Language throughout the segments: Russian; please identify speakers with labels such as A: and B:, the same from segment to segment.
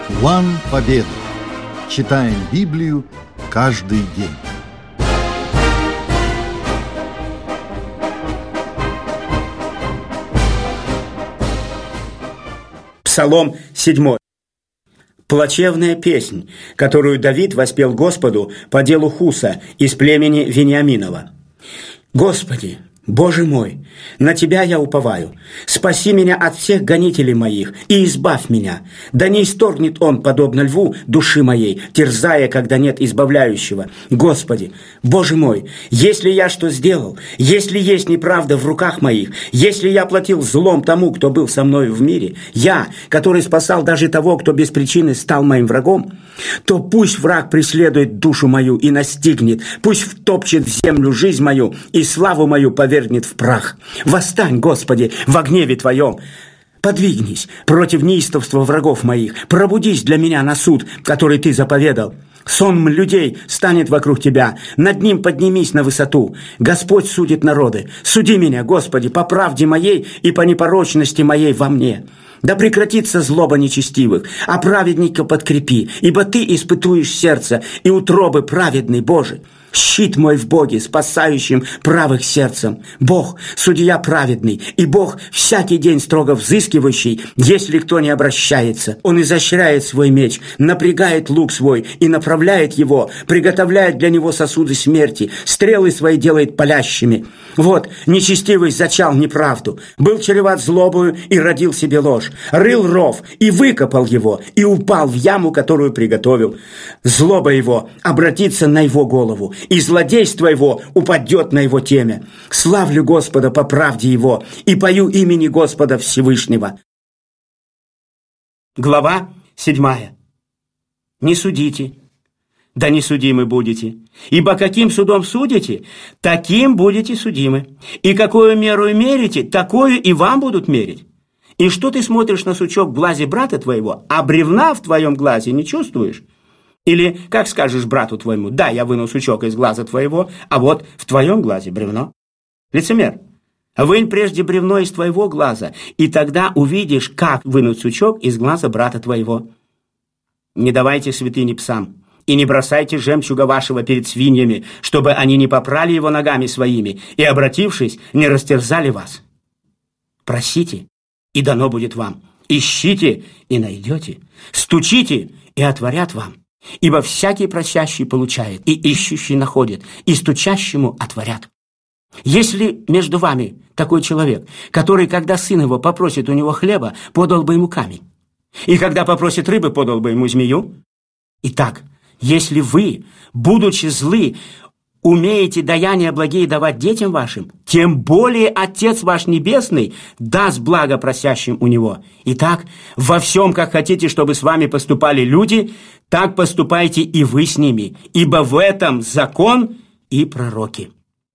A: План победы. Читаем Библию каждый день.
B: Псалом 7. Плачевная песнь, которую Давид воспел Господу по делу Хуса из племени Вениаминова. Господи, Боже мой, на Тебя я уповаю. Спаси меня от всех гонителей моих и избавь меня. Да не исторгнет он, подобно льву, души моей, терзая, когда нет избавляющего. Господи, Боже мой, если я что сделал, если есть неправда в руках моих, если я платил злом тому, кто был со мною в мире, я, который спасал даже того, кто без причины стал моим врагом, то пусть враг преследует душу мою и настигнет, пусть втопчет в землю жизнь мою и славу мою повергнет в прах. Восстань, Господи, во гневе Твоем. Подвигнись против неистовства врагов моих. Пробудись для меня на суд, который Ты заповедал. Сон людей станет вокруг Тебя. Над ним поднимись на высоту. Господь судит народы. Суди меня, Господи, по правде моей и по непорочности моей во мне. Да прекратится злоба нечестивых, а праведника подкрепи, ибо Ты испытуешь сердце и утробы праведный, Боже. Щит мой в Боге, спасающим правых сердцем. Бог, судья праведный, и Бог всякий день строго взыскивающий, если кто не обращается. Он изощряет свой меч, напрягает лук свой и направляет его, приготовляет для него сосуды смерти, стрелы свои делает палящими. Вот, нечестивый зачал неправду, был чреват злобою и родил себе ложь, рыл ров и выкопал его, и упал в яму, которую приготовил. Злоба его обратится на его голову, и злодейство его упадет на его темя. Славлю Господа по правде его и пою имени Господа Всевышнего. Глава 7. Не судите, да не судимы будете. Ибо каким судом судите, таким будете судимы. И какую меру мерите, такую и вам будут мерить. И что ты смотришь на сучок в глазе брата твоего, а бревна в твоем глазе не чувствуешь? Или как скажешь брату твоему: да, я вынул сучок из глаза твоего, а вот в твоем глазе бревно? Лицемер, вынь прежде бревно из твоего глаза, и тогда увидишь, как вынуть сучок из глаза брата твоего. Не давайте святыни псам, и не бросайте жемчуга вашего перед свиньями, чтобы они не попрали его ногами своими, и, обратившись, не растерзали вас. Просите, и дано будет вам. Ищите, и найдете. Стучите, и отворят вам. Ибо всякий просящий получает, и ищущий находит, и стучащему отворят. Если между вами такой человек, который, когда сын его попросит у него хлеба, подал бы ему камень, и когда попросит рыбы, подал бы ему змею? Итак, если вы, будучи злы, умеете даяния благие давать детям вашим, тем более Отец ваш Небесный даст благо просящим у Него. Итак, во всем, как хотите, чтобы с вами поступали люди, так поступайте и вы с ними, ибо в этом закон и пророки.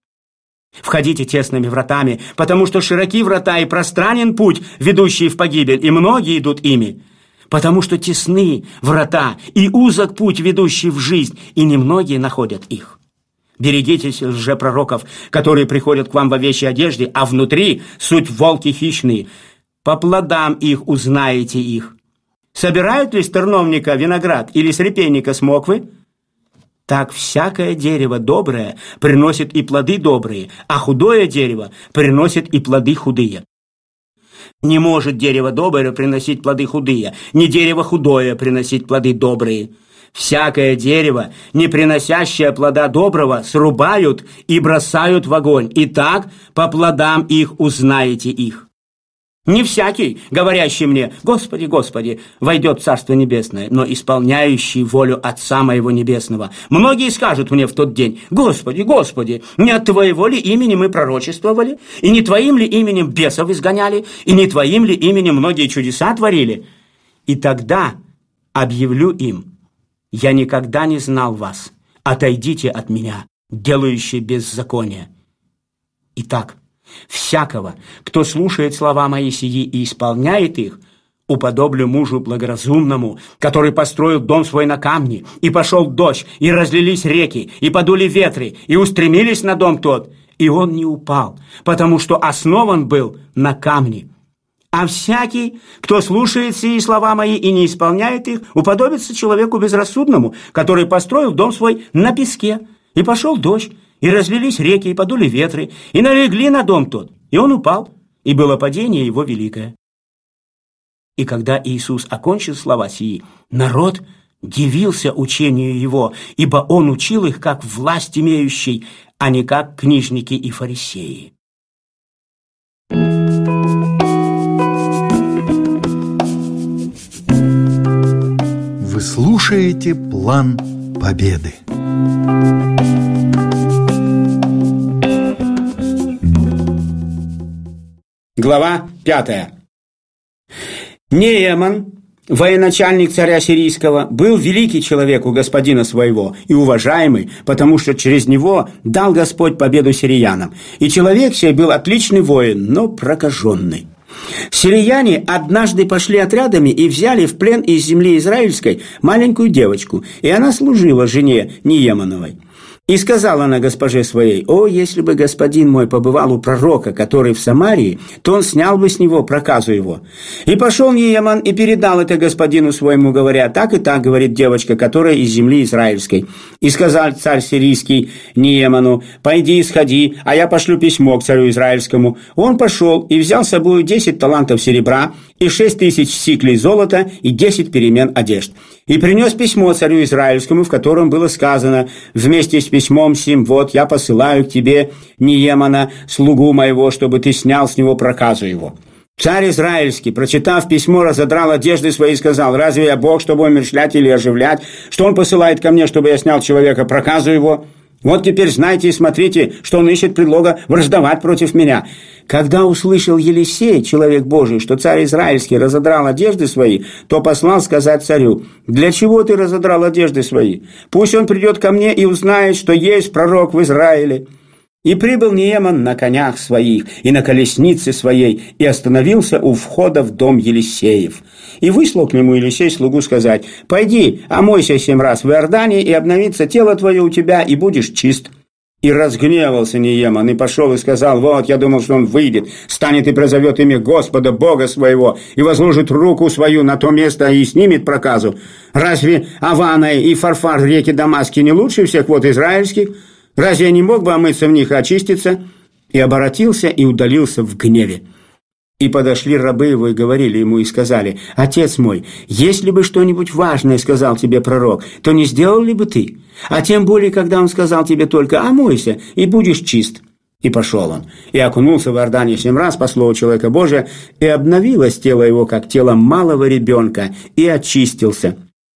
B: Входите тесными вратами, потому что широки врата и пространен путь, ведущий в погибель, и многие идут ими. Потому что тесны врата и узок путь, ведущий в жизнь, и немногие находят их. Берегитесь лжепророков, которые приходят к вам в овечьей одежде, а внутри суть волки хищные. По плодам их узнаете их. Собирают ли с терновника виноград или с репейника смоквы? Так всякое дерево доброе приносит и плоды добрые, а худое дерево приносит и плоды худые. Не может дерево доброе приносить плоды худые, не дерево худое приносить плоды добрые. Всякое дерево, не приносящее плода доброго, срубают и бросают в огонь. И так по плодам их узнаете их. Не всякий, говорящий мне: Господи, Господи, войдет в Царство Небесное, но исполняющий волю Отца моего Небесного. Многие скажут мне в тот день: Господи, Господи, не от Твоего ли имени мы пророчествовали, и не Твоим ли именем бесов изгоняли, и не Твоим ли именем многие чудеса творили? И тогда объявлю им: я никогда не знал вас. Отойдите от меня, делающие беззаконие. Итак, всякого, кто слушает слова мои сии и исполняет их, уподоблю мужу благоразумному, который построил дом свой на камне, и пошел дождь, и разлились реки, и подули ветры, и устремились на дом тот, и он не упал, потому что основан был на камне. А всякий, кто слушает сии слова мои и не исполняет их, уподобится человеку безрассудному, который построил дом свой на песке. И пошел дождь, и разлились реки, и подули ветры, и налегли на дом тот, и он упал, и было падение его великое. И когда Иисус окончил слова сии, народ дивился учению его, ибо он учил их как власть имеющий, а не как книжники и фарисеи.
A: Вы слушаете «План Победы».
B: Глава 5. Нееман, военачальник царя сирийского, был великий человек у господина своего и уважаемый, потому что через него дал Господь победу сириянам. И человек сей был отличный воин, но прокаженный. Сирияне однажды пошли отрядами и взяли в плен из земли израильской маленькую девочку, и она служила жене Неемановой. И сказала она госпоже своей: «О, если бы господин мой побывал у пророка, который в Самарии, то он снял бы с него проказу его». И пошел Нееман и передал это господину своему, говоря: «Так и так, говорит девочка, которая из земли израильской». И сказал царь сирийский Нееману: «Пойди, сходи, а я пошлю письмо к царю израильскому». Он пошел и взял с собой 10 талантов серебра и 6000 сиклей золота и 10 перемен одежд. И принес письмо царю израильскому, в котором было сказано: «Вместе с письмом сим вот я посылаю к тебе Неемана, слугу моего, чтобы ты снял с него проказу его». Царь израильский, прочитав письмо, разодрал одежды свои и сказал: «Разве я Бог, чтобы умерщвлять или оживлять? Что он посылает ко мне, чтобы я снял человека проказу его? Вот теперь знайте и смотрите, что он ищет предлога враждовать против меня». Когда услышал Елисей, человек Божий, что царь израильский разодрал одежды свои, то послал сказать царю: «Для чего ты разодрал одежды свои? Пусть он придет ко мне и узнает, что есть пророк в Израиле». И прибыл Нееман на конях своих и на колеснице своей, и остановился у входа в дом Елисеев. И выслал к нему Елисей слугу сказать: «Пойди, омойся 7 раз в Иордане, и обновится тело твое у тебя, и будешь чист». И разгневался Нееман, и пошел и сказал: «Вот, я думал, что он выйдет, станет и призовет имя Господа, Бога своего, и возложит руку свою на то место и снимет проказу. Разве Авана и Фарфар, реки Дамаски, не лучше всех вод израильских? Разве я не мог бы омыться в них и очиститься?» И оборотился и удалился в гневе. И подошли рабы его и говорили ему, и сказали: «Отец мой, если бы что-нибудь важное сказал тебе пророк, то не сделал ли бы ты? А тем более, когда он сказал тебе только: омойся, и будешь чист». И пошел он, и окунулся в Иордане 7 раз по слову человека Божия, и обновилось тело его, как тело малого ребенка, и очистился.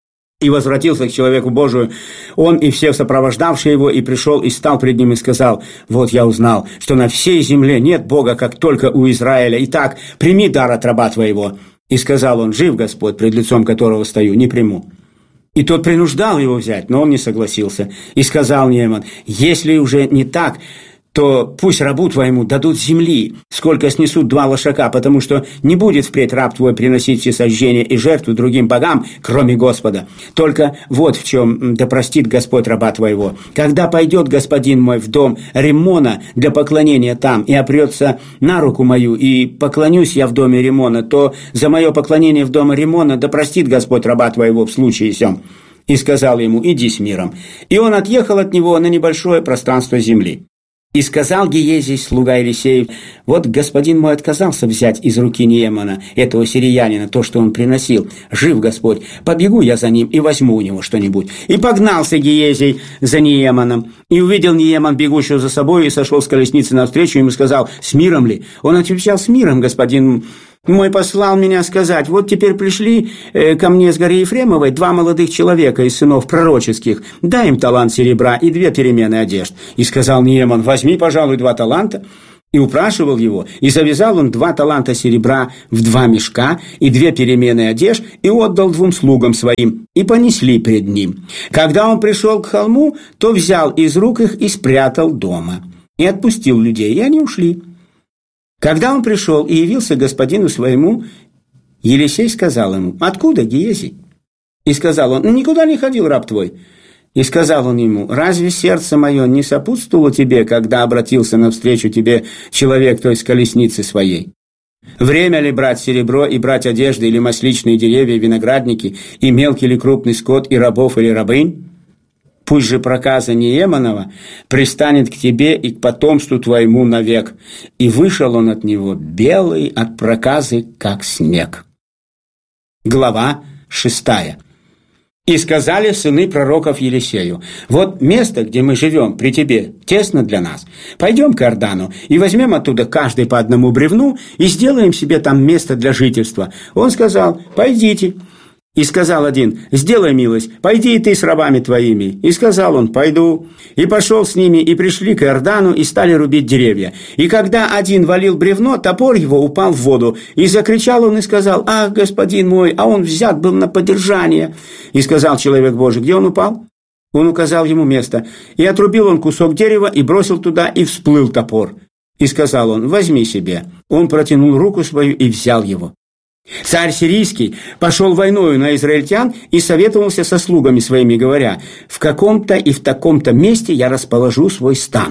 B: И возвратился к человеку Божию он и все сопровождавшие его, и пришел и стал пред ним и сказал: «Вот я узнал, что на всей земле нет Бога, как только у Израиля. Итак, прими дар от раба твоего». И сказал он: «Жив Господь, пред лицом которого стою, не приму». И тот принуждал его взять, но он не согласился. И сказал Нееман: «Если уже не так, то пусть рабу твоему дадут земли, сколько снесут 2 лошака, потому что не будет впредь раб твой приносить всесожжение и жертву другим богам, кроме Господа. Только вот в чем да простит Господь раба твоего. Когда пойдет господин мой в дом Риммона для поклонения там, и опрется на руку мою, и поклонюсь я в доме Риммона, то за мое поклонение в доме Риммона да простит Господь раба твоего в случае сём». И сказал ему: «Иди с миром». И он отъехал от него на небольшое пространство земли. И сказал Гиезий, слуга Елисеев: «Вот господин мой отказался взять из руки Неемана, этого сириянина, то, что он приносил. Жив Господь, побегу я за ним и возьму у него что-нибудь». И погнался Гиезий за Нееманом. И увидел Нееман бегущего за собой, и сошел с колесницы навстречу ему и сказал: «С миром ли?» Он отвечал: «С миром, господин мой послал меня сказать: вот теперь пришли ко мне с горы Ефремовой 2 молодых человека из сынов пророческих, дай им талант серебра и 2 перемены одежд». И сказал Нееман: «Возьми, пожалуй, 2 таланта». И упрашивал его, и завязал он 2 таланта серебра в 2 мешка и 2 перемены одежд, и отдал 2 слугам своим, и понесли пред ним. Когда он пришел к холму, то взял из рук их и спрятал дома, и отпустил людей, и они ушли. Когда он пришел и явился господину своему, Елисей сказал ему: «Откуда, Гиезий?» И сказал он: «Никуда не ходил раб твой». И сказал он ему: «Разве сердце мое не сопутствовало тебе, когда обратился навстречу тебе человек той с колесницы своей?» Время ли брать серебро и брать одежды или масличные деревья, виноградники, и мелкий или крупный скот, и рабов или рабынь? Пусть же проказа Нееманова пристанет к тебе и к потомству твоему навек». И вышел он от него белый от проказы, как снег. Глава 6. «И сказали сыны пророков Елисею: вот место, где мы живем, при тебе, тесно для нас. Пойдем к Иордану и возьмем оттуда каждый по одному бревну и сделаем себе там место для жительства. Он сказал: пойдите. И сказал один: сделай милость, пойди и ты с рабами твоими. И сказал он: пойду. И пошел с ними, и пришли к Иордану, и стали рубить деревья. И когда один валил бревно, топор его упал в воду. И закричал он и сказал: ах, господин мой, а он взят был на подержание. И сказал человек Божий: где он упал? Он указал ему место. И отрубил он кусок дерева, и бросил туда, и всплыл топор. И сказал он: возьми себе. Он протянул руку свою и взял его. Царь сирийский пошел войною на израильтян и советовался со слугами своими, говоря: в каком-то и в таком-то месте я расположу свой стан.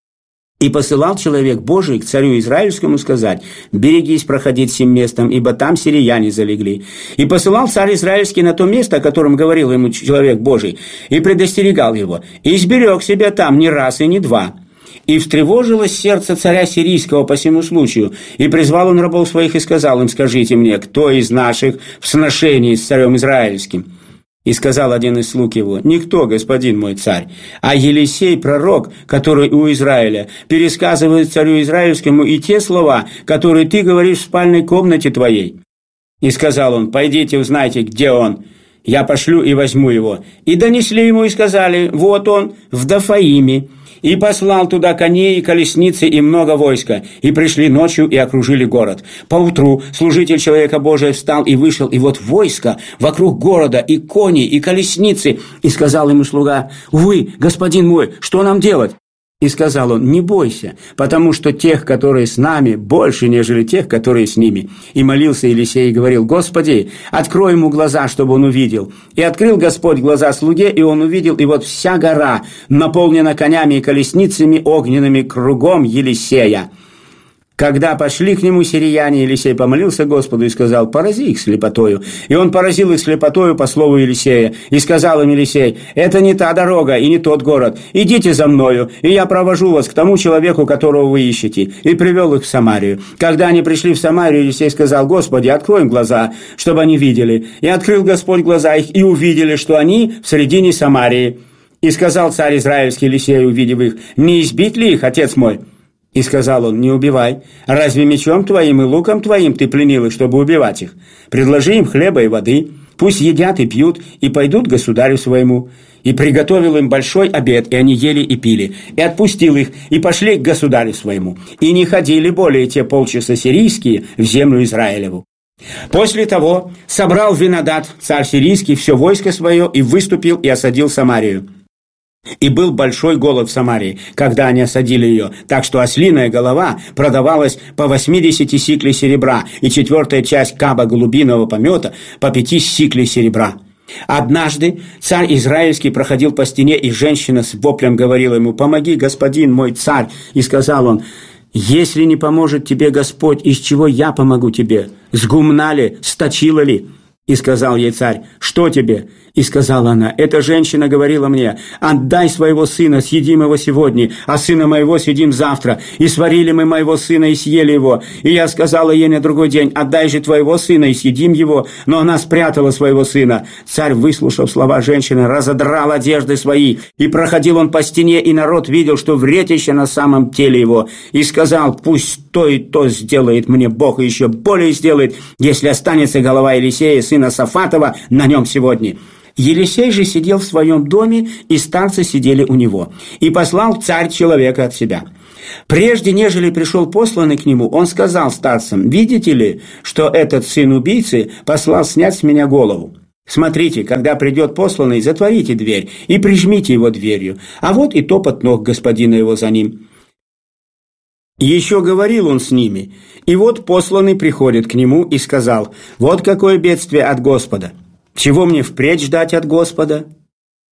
B: И посылал человек Божий к царю израильскому сказать: берегись проходить сим местом, ибо там сирияне залегли. И посылал царь израильский на то место, о котором говорил ему человек Божий, и предостерегал его, и сберег себя там не раз и не два. И встревожилось сердце царя сирийского по сему случаю, и призвал он рабов своих и сказал им: скажите мне, кто из наших в сношении с царем израильским? И сказал один из слуг его: никто, господин мой царь, а Елисей пророк, который у Израиля, пересказывает царю израильскому и те слова, которые ты говоришь в спальной комнате твоей. И сказал он: пойдите, узнайте, где он. Я пошлю и возьму его. И донесли ему и сказали: вот он в Дафаиме. И послал туда коней и колесницы и много войска, и пришли ночью и окружили город. Поутру служитель человека Божия встал и вышел, и вот войско вокруг города, и кони, и колесницы. И сказал ему слуга: увы, господин мой, что нам делать? И сказал он: не бойся, потому что тех, которые с нами, больше, нежели тех, которые с ними. И молился Елисей и говорил: Господи, открой ему глаза, чтобы он увидел. И открыл Господь глаза слуге, и он увидел, и вот вся гора наполнена конями и колесницами огненными кругом Елисея. Когда пошли к нему сирияне, Елисей помолился Господу и сказал: порази их слепотою. И он поразил их слепотою по слову Елисея. И сказал им Елисей: это не та дорога и не тот город. Идите за мною, и я провожу вас к тому человеку, которого вы ищете. И привел их в Самарию. Когда они пришли в Самарию, Елисей сказал: Господи, открой им глаза, чтобы они видели. И открыл Господь глаза их, и увидели, что они в середине Самарии. И сказал царь израильский Елисею, увидев их: не избить ли их, отец мой? И сказал он: не убивай. Разве мечом твоим и луком твоим ты пленил их, чтобы убивать их? Предложи им хлеба и воды, пусть едят и пьют, и пойдут к государю своему. И приготовил им большой обед, и они ели и пили. И отпустил их, и пошли к государю своему. И не ходили более те полчаса сирийские в землю Израилеву. После того собрал Винадад, царь сирийский, все войско свое, и выступил и осадил Самарию. И был большой голод в Самарии, когда они осадили ее, так что ослиная голова продавалась по 80 сиклей серебра, и 4 часть каба голубиного помета по 5 сиклей серебра. Однажды царь израильский проходил по стене, и женщина с воплем говорила ему: помоги, господин мой царь. И сказал он: если не поможет тебе Господь, из чего я помогу тебе? С гумна ли, с точила ли? И сказал ей царь: что тебе? И сказала она: эта женщина говорила мне: отдай своего сына, съедим его сегодня, а сына моего съедим завтра. И сварили мы моего сына и съели его. И я сказала ей на другой день: отдай же твоего сына и съедим его. Но она спрятала своего сына. Царь, выслушав слова женщины, разодрал одежды свои. И проходил он по стене, и народ видел, что вретище на самом теле его. И сказал: пусть то и то сделает мне Бог, и еще более сделает, если останется голова Елисея, сына Сафатова, на нем сегодня. Елисей же сидел в своем доме, и старцы сидели у него. И послал царь человека от себя. Прежде, нежели пришел посланный к нему, он сказал старцам: видите ли, что этот сын убийцы послал снять с меня голову? Смотрите, когда придет посланный, затворите дверь и прижмите его дверью, а вот и топот ног господина его за ним. Еще говорил он с ними, и вот посланный приходит к нему и сказал: вот какое бедствие от Господа. Чего мне впредь ждать от Господа?